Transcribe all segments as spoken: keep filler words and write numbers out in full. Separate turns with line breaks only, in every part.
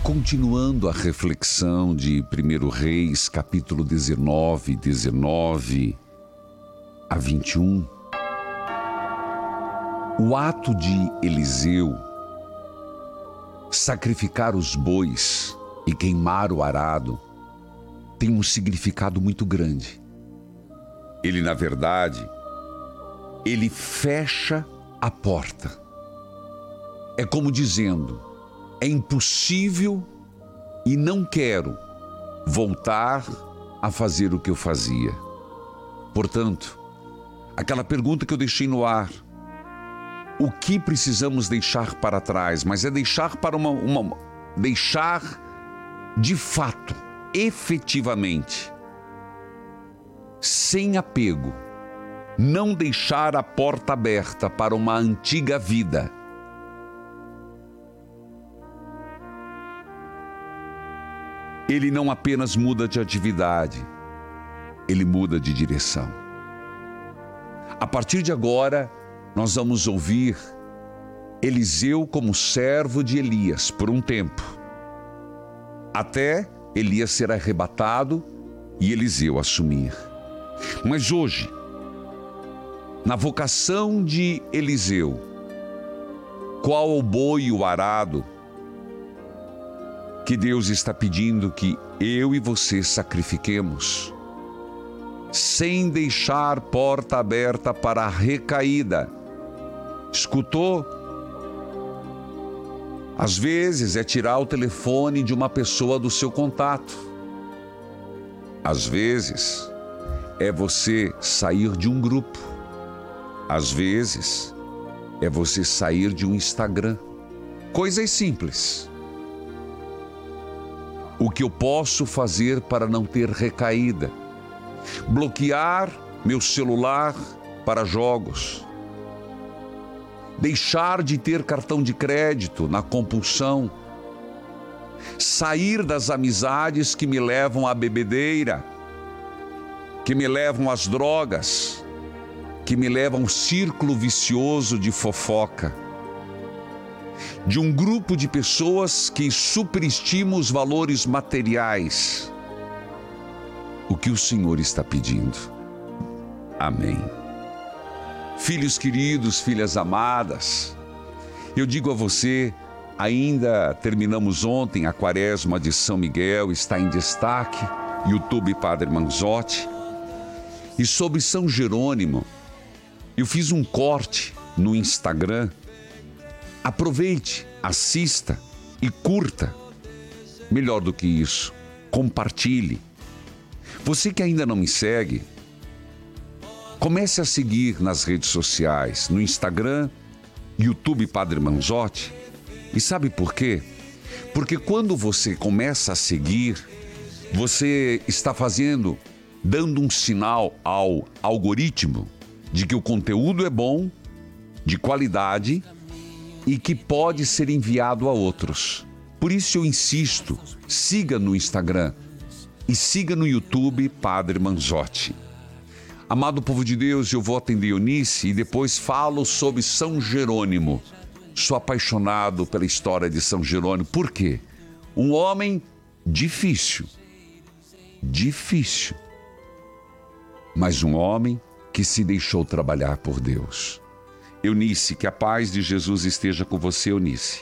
Continuando a reflexão de primeiro Reis, capítulo dezenove, dezenove a vinte e um, o ato de Eliseu sacrificar os bois e queimar o arado tem um significado muito grande. Ele, na verdade, ele fecha a porta. É como dizendo: é impossível e não quero voltar a fazer o que eu fazia. Portanto, aquela pergunta que eu deixei no ar: o que precisamos deixar para trás? Mas é deixar para uma, uma deixar de fato, efetivamente, sem apego, não deixar a porta aberta para uma antiga vida. Ele não apenas muda de atividade, ele muda de direção. A partir de agora, nós vamos ouvir Eliseu como servo de Elias por um tempo, até Elias ser arrebatado e Eliseu assumir. Mas hoje, na vocação de Eliseu, qual o boi e o arado que Deus está pedindo que eu e você sacrifiquemos, sem deixar porta aberta para a recaída? Escutou? Às vezes é tirar o telefone de uma pessoa do seu contato. Às vezes é você sair de um grupo. Às vezes é você sair de um Instagram. Coisas simples. O que eu posso fazer para não ter recaída? Bloquear meu celular para jogos. Deixar de ter cartão de crédito na compulsão. Sair das amizades que me levam à bebedeira, que me levam às drogas, que me levam a um círculo vicioso de fofoca. De um grupo de pessoas que superestimam os valores materiais. O que o Senhor está pedindo? Amém. Filhos queridos, filhas amadas, eu digo a você, ainda terminamos ontem a quaresma de São Miguel, está em destaque, YouTube Padre Manzotti. E sobre São Jerônimo, eu fiz um corte no Instagram. Aproveite, assista e curta. Melhor do que isso, compartilhe. Você que ainda não me segue, comece a seguir nas redes sociais, no Instagram, YouTube Padre Manzotti. E sabe por quê? Porque quando você começa a seguir, você está fazendo, dando um sinal ao algoritmo de que o conteúdo é bom, de qualidade e que pode ser enviado a outros. Por isso eu insisto, siga no Instagram e siga no YouTube Padre Manzotti. Amado povo de Deus, eu vou atender Eunice e depois falo sobre São Jerônimo. Sou apaixonado pela história de São Jerônimo. Por quê? Um homem difícil, difícil, mas um homem que se deixou trabalhar por Deus. Eunice, que a paz de Jesus esteja com você, Eunice.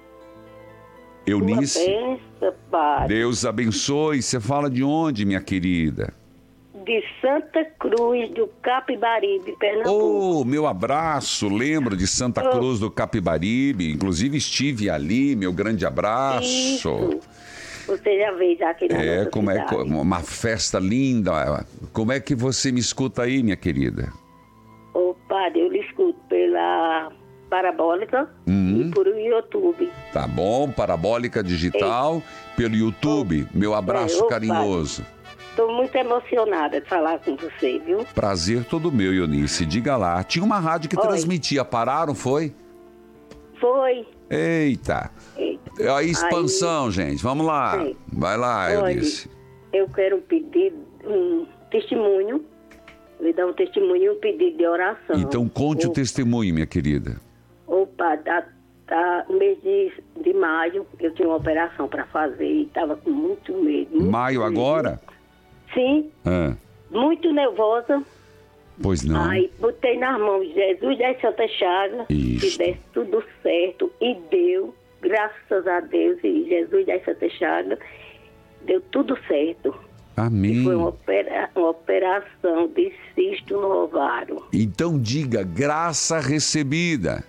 Eunice,
benção, Padre.
Deus abençoe. Você fala de onde, minha querida?
De Santa Cruz do Capibaribe, Pernambuco.
Oh, meu abraço. Lembro de Santa
Oh.
Cruz do Capibaribe. Inclusive estive ali, meu grande abraço.
Isso. Você já veio já aqui na
É,
nossa
como é
cidade.
que- uma festa linda. Como é que você me escuta aí, minha querida?
Ô, Padre, eu lhe escuto pela parabólica
Uhum.
e por YouTube.
Tá bom? Parabólica Digital, pelo YouTube. Meu abraço
É, ô,
carinhoso.
Estou muito emocionada de falar com você, viu?
Prazer todo meu, Eunice. Diga lá. Tinha uma rádio que
Oi.
transmitia. Pararam, foi?
Foi.
Eita.
Eita.
A expansão, gente. Vamos lá.
Sim.
Vai lá,
Olha,
Eunice.
eu quero pedir um testemunho, lhe dar um testemunho e um pedido de oração.
Então conte o
Ô,
testemunho, minha querida.
ô, Padre, há tá, no mês de, de maio, eu tinha uma operação para fazer e estava com muito medo. Muito
Maio
medo.
agora?
Sim,
Ah,
muito nervosa.
pois não.
Aí botei nas mãos de Jesus das Santas Chagas,
Isso.
que desse tudo certo. E deu, graças a Deus, e Jesus das Santas Chagas, deu tudo certo.
Amém.
Foi uma, opera, uma operação de cisto no ovário.
Então diga, graça recebida.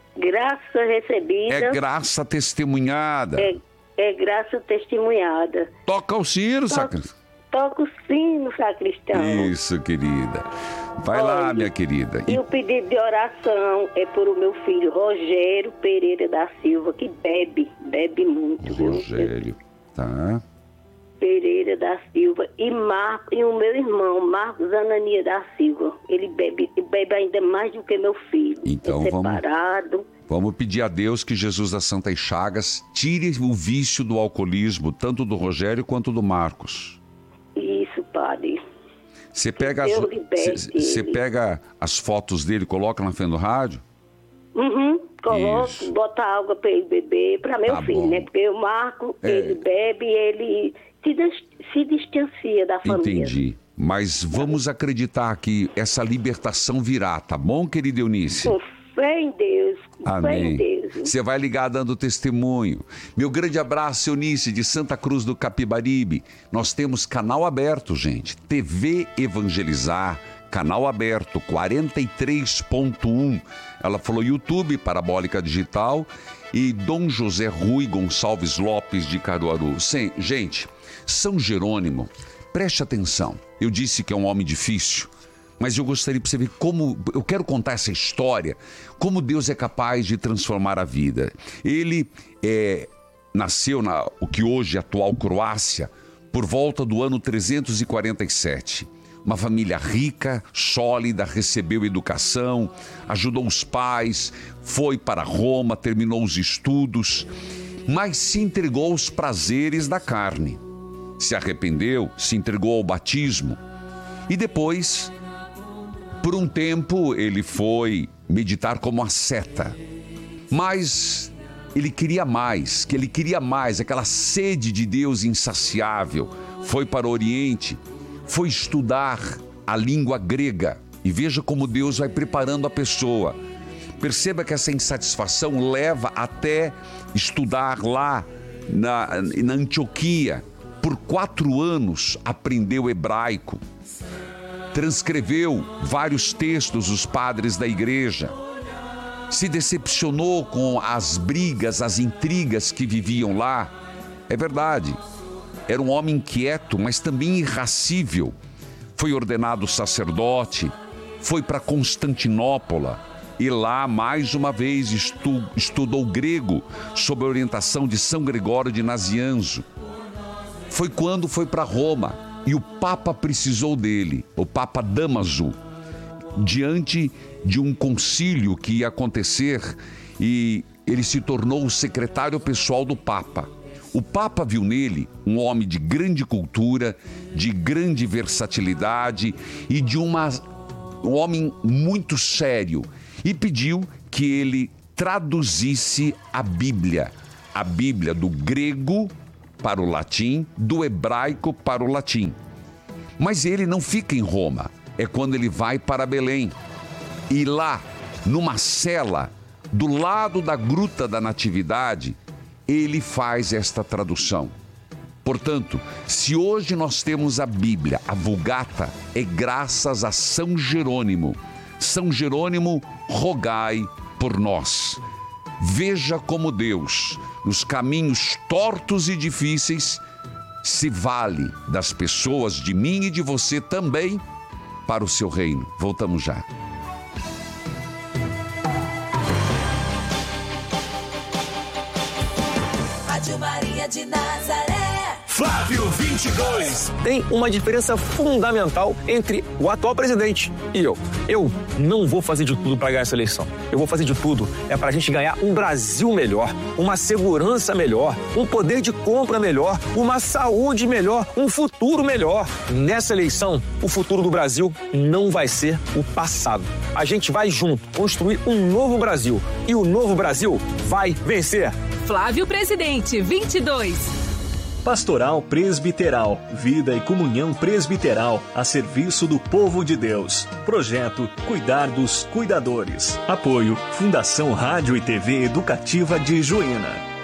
Graça recebida.
É graça testemunhada.
É, é graça testemunhada.
Toca o sino, sacristão.
Toca o sino, sacristão.
Isso, querida. Vai
Olha,
lá, minha querida.
E o pedido de oração é por o meu filho Rogério Pereira da Silva, que bebe, bebe muito. viu?
Rogério, tá?
Pereira da Silva e, Marco, e o meu irmão, Marcos Anania da Silva. Ele bebe, bebe ainda mais do que meu filho.
Então
é
vamos-
separado.
Vamos pedir a Deus que Jesus das Santas Chagas tire o vício do alcoolismo, tanto do Rogério quanto do Marcos.
Isso, padre.
Você pega, as-
Deus liberte
cê- cê
ele.
pega as fotos dele, coloca na frente do rádio?
Uhum, coloco,
Isso.
bota água para ele beber, para meu
Tá
filho,
bom.
né? Porque o Marco,
É.
ele bebe e ele se, dis- se distancia da família.
Entendi. Mas vamos acreditar que essa libertação virá, tá bom, querida Eunice?
Com fé em Deus, com fé
Amém.
em Deus.
Você vai ligar dando testemunho. Meu grande abraço, Eunice, de Santa Cruz do Capibaribe. Nós temos canal aberto, gente. T V Evangelizar, canal aberto, quarenta e três ponto um. Ela falou YouTube, Parabólica Digital e Dom José Rui Gonçalves Lopes de Caruaru. Sim, gente, São Jerônimo, preste atenção. Eu disse que é um homem difícil, mas eu gostaria para você ver como, eu quero contar essa história, como Deus é capaz de transformar a vida. Ele é, nasceu na o que hoje é a atual Croácia, por volta do ano trezentos e quarenta e sete. Uma família rica, sólida, recebeu educação, ajudou os pais, foi para Roma, terminou os estudos, mas se entregou aos prazeres da carne. Se arrependeu, se entregou ao batismo e depois, por um tempo, ele foi meditar como asceta. Mas ele queria mais, que ele queria mais, aquela sede de Deus insaciável. Foi para o Oriente, foi estudar a língua grega e veja como Deus vai preparando a pessoa. Perceba que essa insatisfação leva até estudar lá na, na Antioquia. Por quatro anos aprendeu hebraico, transcreveu vários textos dos padres da igreja, se decepcionou com as brigas, as intrigas que viviam lá. É verdade, era um homem inquieto, mas também irascível. Foi ordenado sacerdote, foi para Constantinopla e lá, mais uma vez, estu, estudou grego sob a orientação de São Gregório de Nazianzo. Foi quando foi para Roma e o Papa precisou dele, o Papa Damaso, diante de um concílio que ia acontecer, e ele se tornou o secretário pessoal do Papa. O Papa viu nele um homem de grande cultura, de grande versatilidade e de uma, um homem muito sério, e pediu que ele traduzisse a Bíblia, a Bíblia do grego para o latim, do hebraico para o latim. Mas ele não fica em Roma, é quando ele vai para Belém. E lá, numa cela, do lado da Gruta da Natividade, ele faz esta tradução. Portanto, se hoje nós temos a Bíblia, a Vulgata, é graças a São Jerônimo. São Jerônimo, rogai por nós. Veja como Deus, nos caminhos tortos e difíceis, se vale das pessoas, de mim e de você também, para o seu reino. Voltamos já.
Rádio Maria de Nazaré. Flávio vinte e dois.
Tem uma diferença fundamental entre o atual presidente e eu. Eu não vou fazer de tudo para ganhar essa eleição. Eu vou fazer de tudo é para a gente ganhar um Brasil melhor, uma segurança melhor, um poder de compra melhor, uma saúde melhor, um futuro melhor. Nessa eleição, o futuro do Brasil não vai ser o passado. A gente vai junto construir um novo Brasil e o novo Brasil vai vencer.
Flávio Presidente, vinte e dois.
Pastoral Presbiteral, vida e comunhão presbiteral a serviço do povo de Deus. Projeto Cuidar dos Cuidadores. Apoio Fundação Rádio e T V Educativa de Juína.